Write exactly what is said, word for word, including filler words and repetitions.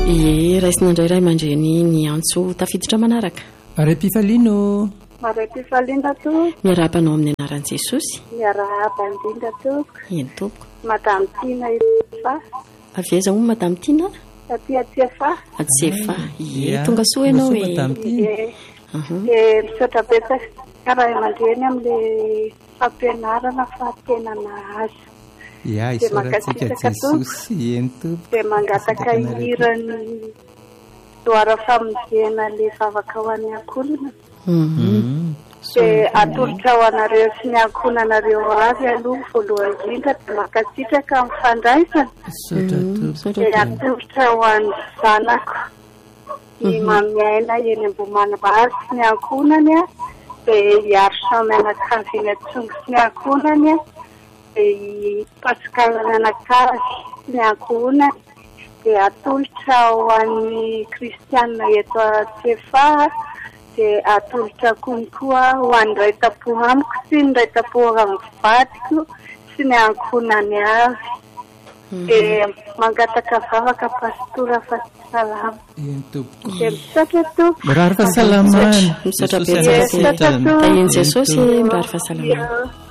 Ie raisina indray ray aman-dreny ny antso tafiditra manaraka. Maray-pifaliano. Maray-pifaliana to. Miarabanao amin'ny anaran'i Jesosy. Miarahaba indrindra to. Eny tompoko. Madame Tina fa. Aveza moa Madame Tina? Aty aty fa. Aty fa. Ie tonga soa ianao e. Madame Tina. Eh misaotra betsaka karaha aman-dreny amin'ilay fampianarana fa tena nahazo. Ya isarantsika Jesosy eny tompoko. Dia mangataka hirany doara famonjena ilay zavaka ho an'ny ankolona. Dia atolotra ho anareo sy ny ankonanareo avy aloha voalohany indrindra dia mankasitraka amin'ny fandraisana. Dia atolotra ho an'ny zanako ny mamiaina eny Ambohimanabary sy ny ankonany a. Dia hiaro samy anakavy eny Antsongo sy ny ankonany a. Dia Pascal anakavy sy ny ankonany. Dia atolotra ho an'ny kristianina eto Antsefa. Dia atolotra konkoa ho an'ny ray tapo amiko sy ny ray tapo amin'ny vadiko sy ny ankonany avy. Dia mangataka vavaka pastora Fasalama. Eny tompoko. Dia misaotra tompoko. Mirary fahasalamana. Misaotra betsaka. Tahian Jesosy mirary fahasalamana.